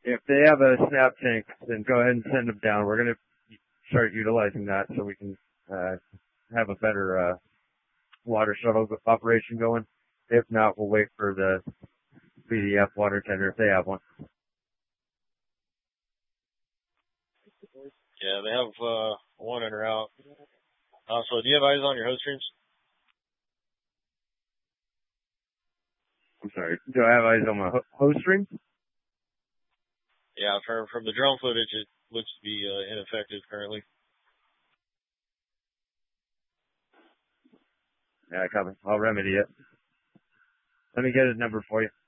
If they have a snap tank, then go ahead and send them down. We're gonna start utilizing that so we can have a better water shuttle operation going. If not, we'll wait for the BDF water tender if they have one. Yeah, they have one in or out. Also, do you have eyes on your host streams? I'm sorry. Do I have eyes on my host stream? Yeah, from the drone footage, it looks to be ineffective currently. Yeah, copy. I'll remedy it. Let me get his number for you.